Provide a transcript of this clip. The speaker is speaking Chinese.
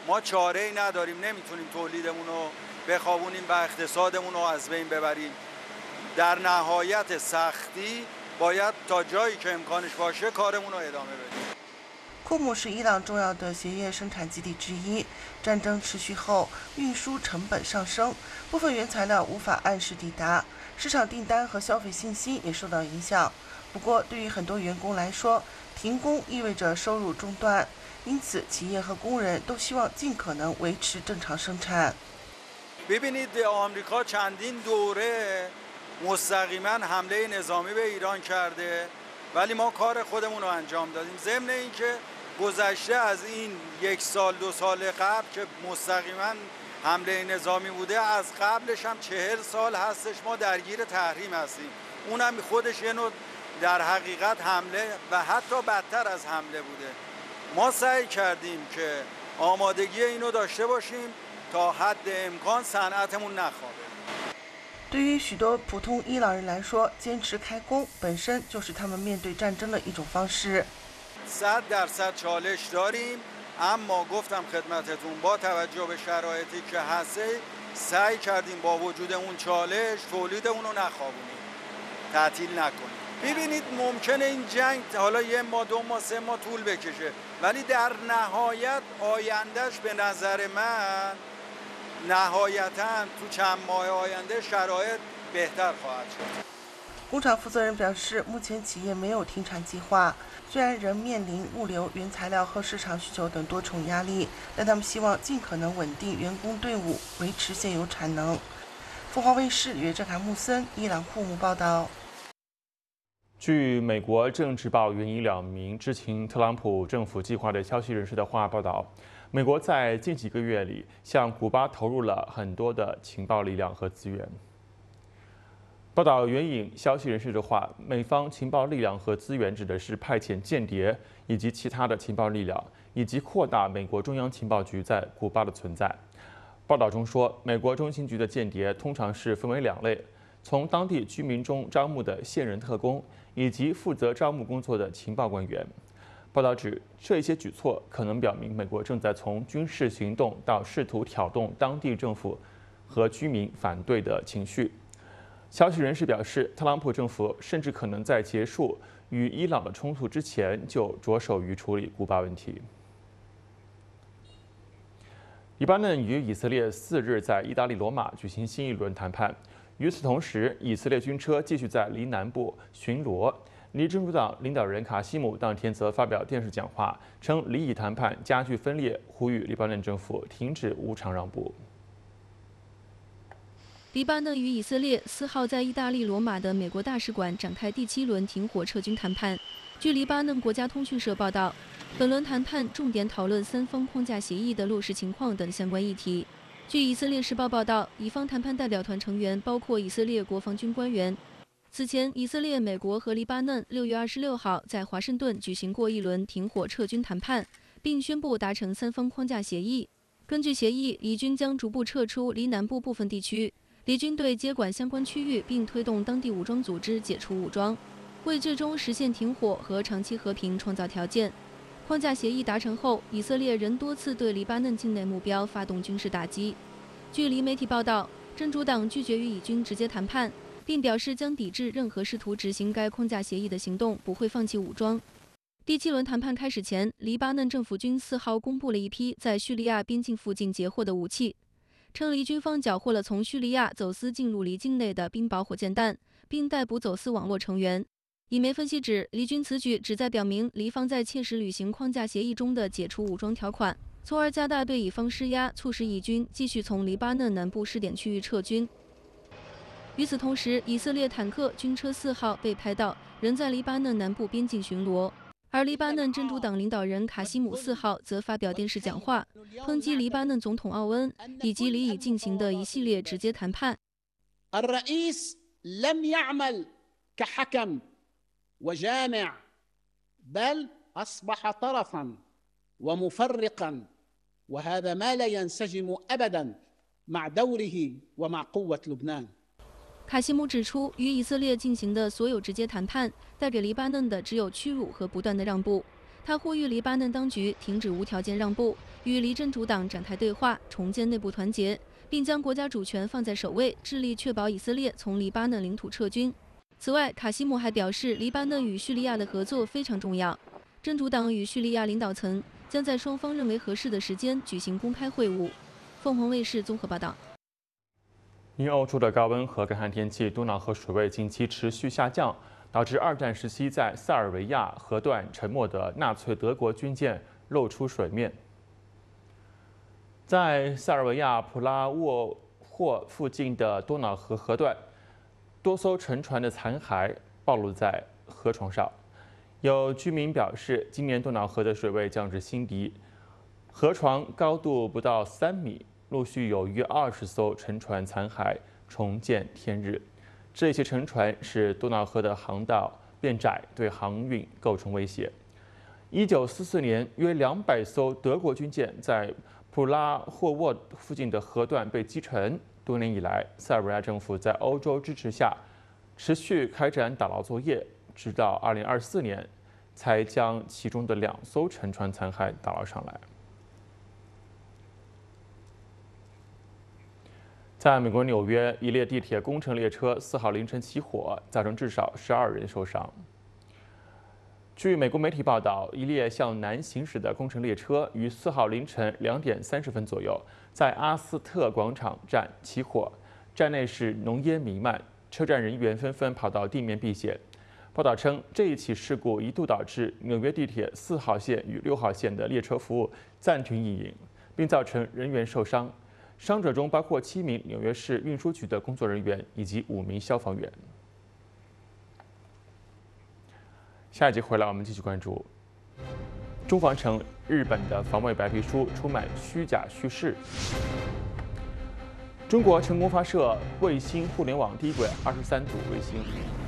ما چاره‌ای نداریم نمیتونیم تولیدمون رو بخوابونیم و اقتصادمون رو از بین ببریم. در نهایت سختی باید تا جایی که امکانش باشه کارمون رو ادامه بدیم. 库姆是伊朗重要的鞋业生产基地之一。战争持续后，运输成本上升，部分原材料无法按时抵达，市场订单和消费信心也受到影响。不过，对于很多员工来说，停工意味着收入中断，因此企业和工人都希望尽可能维持正常生产。 ببینید آمریکا چندین دوره مستقیما حمله نظامی به ایران کرده ولی ما کار خودمون رو انجام دادیم. ضمن اینکه گذشته از این 1 سال 2 سال قبل که مستقیما حمله نظامی بوده، از قبلش هم 40 سال هستش ما درگیر تحریم هستیم. اونم خودش یه نوع در حقیقت حمله و حتی بدتر از حمله بوده. ما سعی کردیم که آمادگی اینو داشته باشیم تا حد امکان صنعتمون نخوابه。 对于许多普通伊朗人来说，坚持开工本身就是他们面对战争的一种方式。 100% چالش داریم، اما گفتم خدمتتون با توجه به شرایطی که هست سعی کردیم با وجود اون چالش تولیدمون رو نخوابونیم، تعطیل نکنیم. ببینید ممکنه این جنگ حالا 1 ماه 2 ماه 3 ماه طول بکشه ولی در نهایت آیندهش به نظر من نهایتاً تو چند ماه آینده شرایط بهتر خواهد شد。 工厂负责人表示，目前企业没有停产计划，虽然仍面临物流、原材料和市场需求等多重压力，但他们希望尽可能稳定员工队伍，维持现有产能。凤凰卫视约哲卡穆森，伊朗库姆报道。 据美国政治报援引2名知情特朗普政府计划的消息人士的话报道，美国在近几个月里向古巴投入了很多的情报力量和资源。报道援引消息人士的话，美方情报力量和资源指的是派遣间谍以及其他的情报力量，以及扩大美国中央情报局在古巴的存在。报道中说，美国中情局的间谍通常是分为2类，从当地居民中招募的现任特工，以及负责招募工作的情报官员。报道指，这些举措可能表明美国正在从军事行动到试图挑动当地政府和居民反对的情绪。消息人士表示，特朗普政府甚至可能在结束与伊朗的冲突之前就着手于处理古巴问题。黎巴嫩与以色列4日在意大利罗马举行新一轮谈判。与此同时，以色列军车继续在黎南部巡逻。黎真主党领导人卡西姆当天则发表电视讲话，称黎以谈判加剧分裂，呼吁黎巴嫩政府停止无偿让步。 黎巴嫩与以色列4号在意大利罗马的美国大使馆展开第7轮停火撤军谈判。据黎巴嫩国家通讯社报道，本轮谈判重点讨论3方框架协议的落实情况等相关议题。据以色列时报报道，以方谈判代表团成员包括以色列国防军官员。此前，以色列、美国和黎巴嫩6月26号在华盛顿举行过一轮停火撤军谈判，并宣布达成3方框架协议。根据协议，以军将逐步撤出黎南部部分地区，黎军队接管相关区域，并推动当地武装组织解除武装，为最终实现停火和长期和平创造条件。框架协议达成后，以色列仍多次对黎巴嫩境内目标发动军事打击。据黎媒体报道，真主党拒绝与以军直接谈判，并表示将抵制任何试图执行该框架协议的行动，不会放弃武装。第7轮谈判开始前，黎巴嫩政府军4号公布了一批在叙利亚边境附近截获的武器，称黎军方缴获了从叙利亚走私进入黎境内的冰雹火箭弹，并逮捕走私网络成员。以媒分析指，黎军此举旨在表明黎方在切实履行框架协议中的解除武装条款，从而加大对以方施压，促使以军继续从黎巴嫩南部试点区域撤军。与此同时，以色列坦克军车4号被拍到仍在黎巴嫩南部边境巡逻，而黎巴嫩真主党领导人卡西姆4号则发表电视讲话，抨击黎巴嫩总统奥恩以及黎以进行的一系列直接谈判。 الرئيس لم يعمل كحكم وجامع بل أصبح طرفا ومفرقا وهذا ما لا ينسجم أبدا مع دوره ومع قوة لبنان。 卡西姆指出，与以色列进行的所有直接谈判，带给黎巴嫩的只有屈辱和不断的让步。 他呼吁黎巴嫩当局停止无条件让步，与黎真主党展开对话，重建内部团结，并将国家主权放在首位，致力确保以色列从黎巴嫩领土撤军。此外，卡西姆还表示，黎巴嫩与叙利亚的合作非常重要。真主党与叙利亚领导层将在双方认为合适的时间举行公开会晤。凤凰卫视综合报道。 因欧洲的高温和干旱天气，多瑙河水位近期持续下降，导致二战时期在塞尔维亚河段沉没的纳粹德国军舰露出水面。在塞尔维亚普拉沃霍附近的多瑙河河段，多艘沉船的残骸暴露在河床上。有居民表示，今年多瑙河的水位降至新低，河床高度不到3米。陆续有约20艘沉船残骸重见天日。这些沉船使多瑙河的航道变窄，对航运构成威胁。1944年，约200艘德国军舰在普拉霍沃附近的河段被击沉。多年以来，塞尔维亚政府在欧洲支持下，持续开展打捞作业，直到2024年才将其中的2艘沉船残骸打捞上来。在美国纽约，一列地铁工程列车4号凌晨起火，造成至少12人受伤。据美国媒体报道，一列向南行驶的工程列车于4号凌晨2点30分左右在阿斯特广场站起火，站内是浓烟弥漫，车站人员纷纷跑到地面避险。报道称，这一起事故一度导致纽约地铁4号线与6号线的列车服务暂停运营，并造成人员受伤。伤者中包括7名纽约市运输局的工作人员以及5名消防员。下一集回来，我们继续关注中方称日本的防卫白皮书充满虚假叙事。中国成功发射卫星互联网第一轨23组卫星。